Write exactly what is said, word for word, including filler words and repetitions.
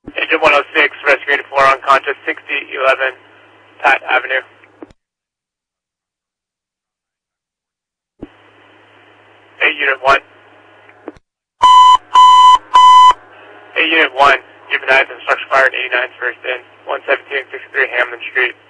Agent one oh six, rescue eighty four, unconscious, sixty eleven Pat Avenue. Hey, Unit one. Hey, Unit one, you've been added to the structure fire at eighty-ninth first in, one seventeen sixty-three Hamlin Street.